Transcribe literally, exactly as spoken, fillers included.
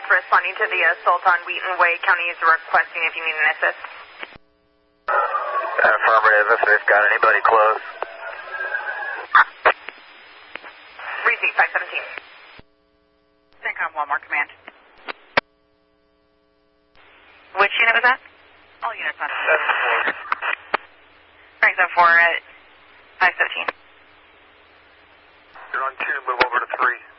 units responding to the assault on Wheaton Way. County is requesting if you need an assist. Affirmative, if they've got anybody close. Receive five seventeen. CENTCOM Walmart Command. Which unit was that? All units on. seven four. Frank seven four at five seventeen. You're on two, move over to three.